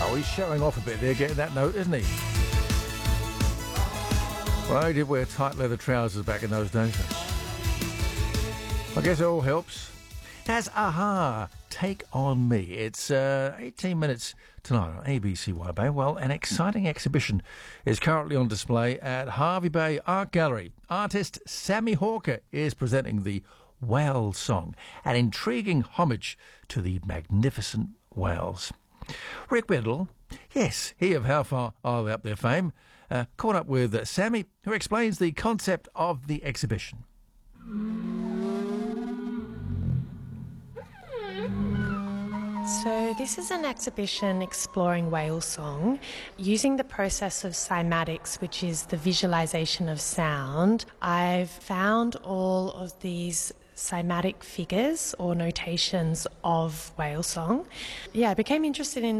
Oh, he's showing off a bit there, getting that note, isn't he? Well, he did wear tight leather trousers back in those days. I guess it all helps. That's a-ha, Take On Me. It's 18 minutes tonight on ABC Wide Bay. Well, an exciting exhibition is currently on display at Hervey Bay Art Gallery. Artist Sammy Hawker is presenting the Whale Song, an intriguing homage to the magnificent whales. Rick Biddle, yes, he of How Far Are They Up There fame, caught up with Sammy, who explains the concept of the exhibition. So this is an exhibition exploring whale song using the process of cymatics, which is the visualization of sound. I've found all of these cymatic figures or notations of whale song. Yeah, I became interested in